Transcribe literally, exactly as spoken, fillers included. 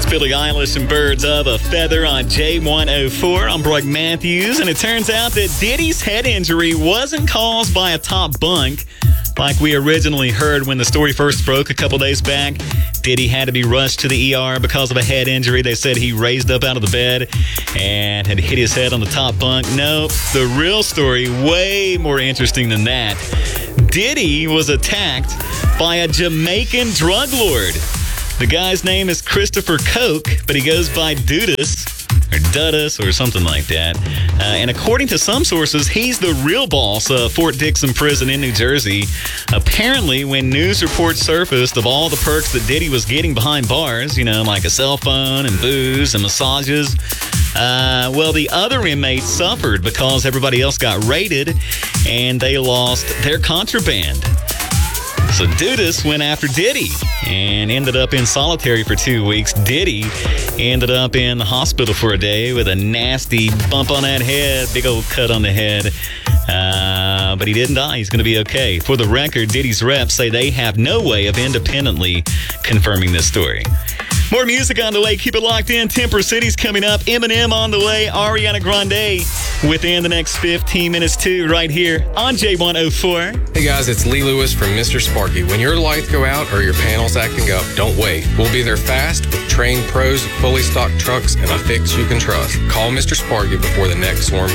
Billie Eilish and Birds of a Feather on J one oh four. I'm Brock Matthews, and it turns out that Diddy's head injury wasn't caused by a top bunk like we originally heard when the story first broke a couple days back. Diddy had to be rushed to the E R because of a head injury. They said he raised up out of the bed and had hit his head on the top bunk. No, the real story, way more interesting than that. Diddy was attacked by a Jamaican drug lord. The guy's name is Christopher Coke, but he goes by Dudus or Dudus or something like that. Uh, and according to some sources, he's the real boss of Fort Dixon Prison in New Jersey. Apparently, when news reports surfaced of all the perks that Diddy was getting behind bars, you know, like a cell phone and booze and massages, uh, well, the other inmates suffered because everybody else got raided and they lost their contraband. So Dudus went after Diddy and ended up in solitary for two weeks. Diddy ended up in the hospital for a day with a nasty bump on that head, big old cut on the head. Uh, but he didn't die. He's going to be okay. For the record, Diddy's reps say they have no way of independently confirming this story. More music on the way. Keep it locked in. Temper City's coming up. Eminem on the way. Ariana Grande within the next fifteen minutes, too, right here on J one oh four. Hey, guys, it's Lee Lewis from Mister Sparky. When your lights go out or your panel's acting up, don't wait. We'll be there fast with trained pros, fully stocked trucks, and a fix you can trust. Call Mister Sparky before the next storm